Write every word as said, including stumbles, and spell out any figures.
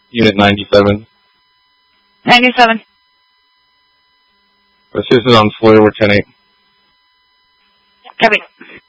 Unit ninety-seven. ninety-seven. This is on floor ten eight. Copy.